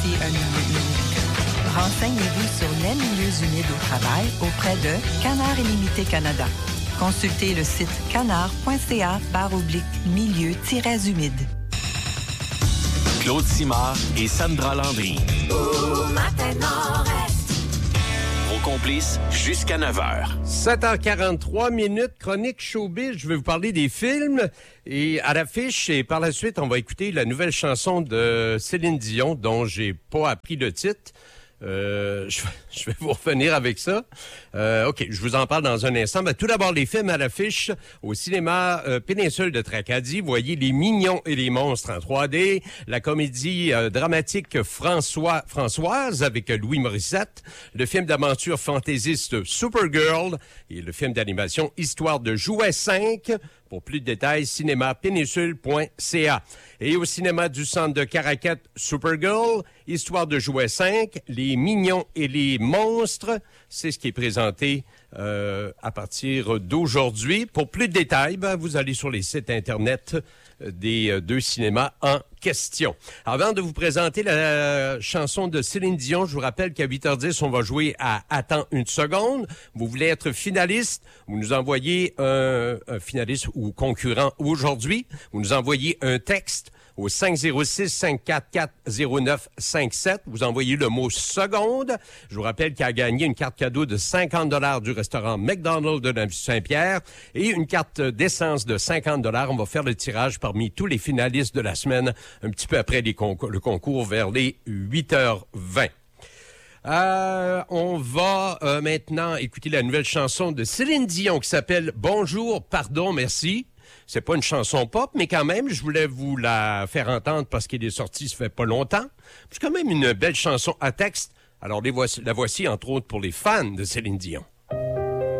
appréciez un milieu humide. Renseignez-vous sur les milieux humides au travail auprès de Canard Illimité Canada. Consultez le site canard.ca/milieu-humide. Claude Simard et Sandra Landry. Vos complices jusqu'à 9h. 7h43 minutes, chronique showbiz. Je vais vous parler des films et à l'affiche. Et par la suite, on va écouter la nouvelle chanson de Céline Dion, dont j'ai pas appris le titre. Je vais vous revenir avec ça. OK, je vous en parle dans un instant. Mais tout d'abord, les films à l'affiche au cinéma Péninsule de Tracadie. Voyez Les Mignons et les Monstres en 3D. La comédie dramatique Françoise avec Louis Morissette. Le film d'aventure fantaisiste Supergirl. Et le film d'animation Histoire de Jouet 5. Pour plus de détails, cinémapéninsule.ca. Et au cinéma du centre de Caraquet, Supergirl, Histoire de Jouet 5, Les Mignons et les Monstres, c'est ce qui est présenté à partir d'aujourd'hui. Pour plus de détails, vous allez sur les sites Internet des deux cinémas en question. Avant de vous présenter la chanson de Céline Dion, je vous rappelle qu'à 8h10, on va jouer à Attends une seconde. Vous voulez être finaliste, vous nous envoyez un finaliste ou concurrent aujourd'hui. Vous nous envoyez un texte au 506-544-0957. Vous envoyez le mot seconde. Je vous rappelle qu'il a gagné une carte cadeau de 50$ du restaurant McDonald's de Saint-Pierre et une carte d'essence de 50$. On va faire le tirage parmi tous les finalistes de la semaine, un petit peu après le concours vers les 8h20. On va maintenant écouter la nouvelle chanson de Céline Dion qui s'appelle « Bonjour, pardon, merci ». C'est pas une chanson pop, mais quand même, je voulais vous la faire entendre parce qu'elle est sortie ça fait pas longtemps. C'est quand même une belle chanson à texte. Alors la voici, entre autres, pour les fans de Céline Dion.